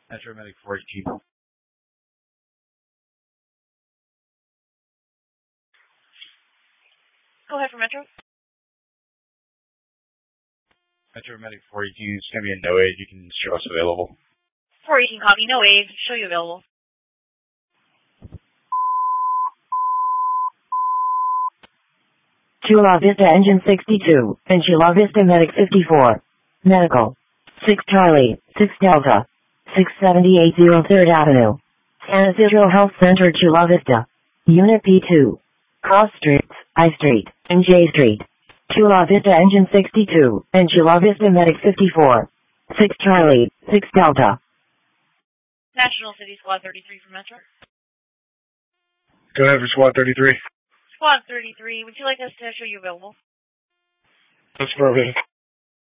Metro Medic 418. Go ahead for Metro. Metro Medic 418 is going to be a no aid. You can show us available. 418 copy, no aid. Show you available. Chula Vista Engine 62, and Chula Vista Medic 54. Medical. 6 Charlie, 6 Delta. 6780 3rd Avenue. San Isidro Health Center, Chula Vista. Unit P2. Cross Streets, I Street, and J Street. Chula Vista Engine 62, and Chula Vista Medic 54. 6 Charlie, 6 Delta. National City Squad 33 for Metro. Go ahead for Squad 33. Squad 33, would you like us to show you available? That's perfect.